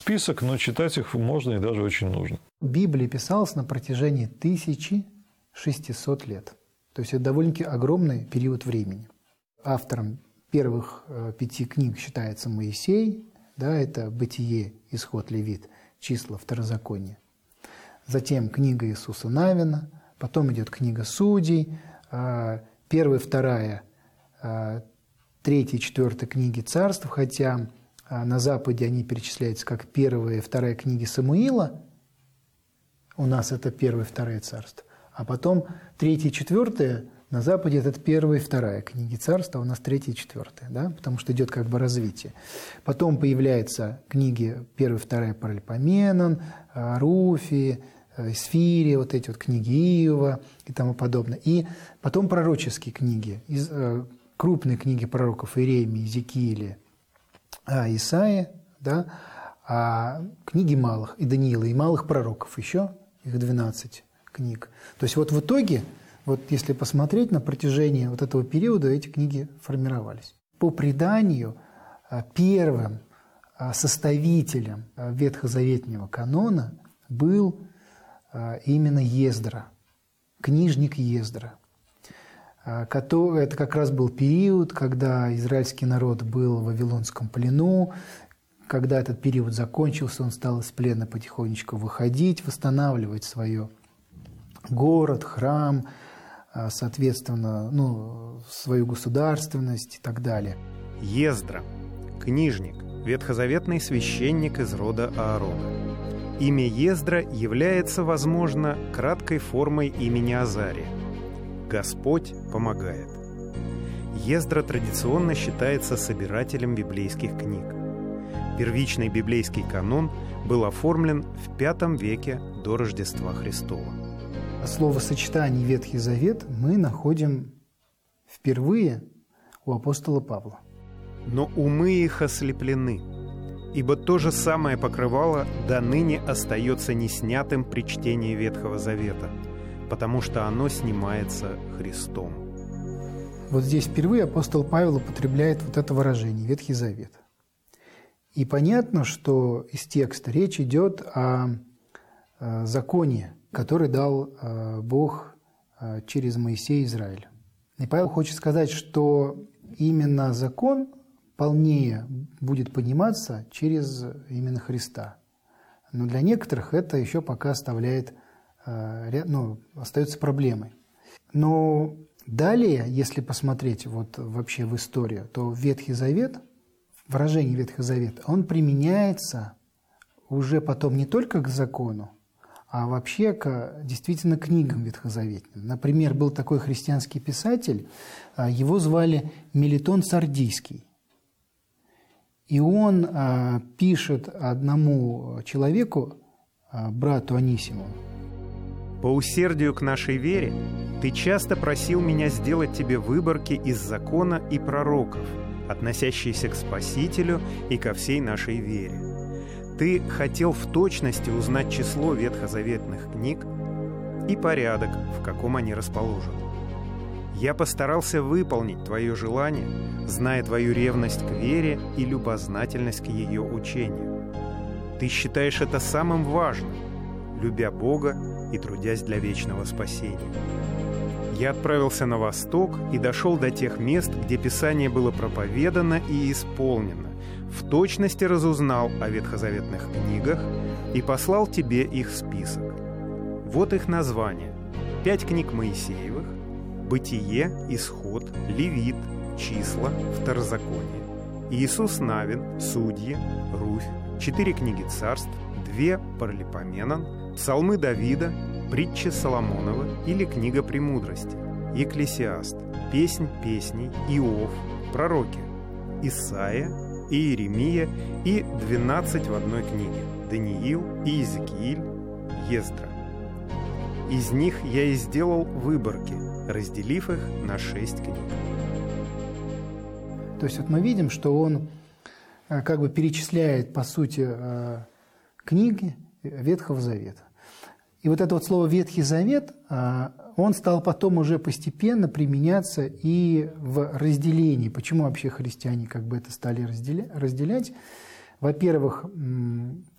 Список, но читать их можно и даже очень нужно. Библия писалась на протяжении 1600 лет. То есть это довольно-таки огромный период времени. Автором первых 5 книг считается Моисей, да, это Бытие, Исход, Левит, Числа, Второзаконие. Затем книга Иисуса Навина, потом идет книга Судей, 1, 2, 3, 4 книги Царств, хотя на Западе они перечисляются как 1 и 2 книги Самуила, у нас это 1 и 2 Царства, а потом 3 и 4 на Западе это 1 и 2 книги Царства, а у нас 3 и 4, да? Потому что идет как бы развитие. Потом появляются книги 1 и 2 Паралипоменон, Руфи, Сфири, вот эти вот книги Иова и тому подобное. И потом пророческие книги, крупные книги пророков Иеремии, Иезекииля, Исаии, да? А книги малых, и Даниила, и малых пророков еще, их 12 книг. То есть вот в итоге, вот если посмотреть, на протяжении вот этого периода эти книги формировались. По преданию, первым составителем ветхозаветного канона был именно Ездра, книжник Ездра. Это как раз был период, когда израильский народ был в Вавилонском плену. Когда этот период закончился, он стал из плена потихонечку выходить, восстанавливать свой город, храм, соответственно, свою государственность и так далее. Ездра, книжник, ветхозаветный священник из рода Аарона. Имя Ездра является, возможно, краткой формой имени Азария. Господь помогает. Ездра традиционно считается собирателем библейских книг. Первичный библейский канон был оформлен в V веке до Рождества Христова. Словосочетание «Ветхий Завет» мы находим впервые у апостола Павла. Но умы их ослеплены, ибо то же самое покрывало до ныне остается неснятым при чтении Ветхого Завета, потому что оно снимается Христом. Вот здесь впервые апостол Павел употребляет вот это выражение «Ветхий Завет». И понятно, что из текста речь идет о законе, который дал Бог через Моисея Израилю. И Павел хочет сказать, что именно закон полнее будет пониматься через именно Христа. Но для некоторых это еще пока остается проблемой. Но далее, если посмотреть вот вообще в историю, то Ветхий Завет, выражение Ветхий Завет, он применяется уже потом не только к закону, а вообще действительно книгам ветхозаветным. Например, был такой христианский писатель, его звали Мелитон Сардийский. И он пишет одному человеку, брату Анисиму: «По усердию к нашей вере ты часто просил меня сделать тебе выборки из закона и пророков, относящиеся к Спасителю и ко всей нашей вере. Ты хотел в точности узнать число ветхозаветных книг и порядок, в каком они расположены. Я постарался выполнить твое желание, зная твою ревность к вере и любознательность к ее учению. Ты считаешь это самым важным, любя Бога и трудясь для вечного спасения. Я отправился на восток и дошел до тех мест, где Писание было проповедано и исполнено, в точности разузнал о ветхозаветных книгах и послал тебе их список. Вот их названия: 5 книг Моисеевых, Бытие, Исход, Левит, Числа, Второзаконие, Иисус Навин, Судьи, Руфь, 4 книги Царств, 2 Паралипоменон, Псалмы Давида, Притчи Соломоновы или Книга Премудрости, Екклесиаст, Песнь песней, Иов, Пророки, Исаия, Иеремия и 12 в одной книге – Даниил, Иезекииль, Ездра. Из них я и сделал выборки, разделив их на 6 книг». То есть вот мы видим, что он как бы перечисляет, по сути, книги Ветхого Завета. И вот это вот слово «Ветхий Завет», он стал потом уже постепенно применяться и в разделении. Почему вообще христиане как бы это стали разделять? Во-первых,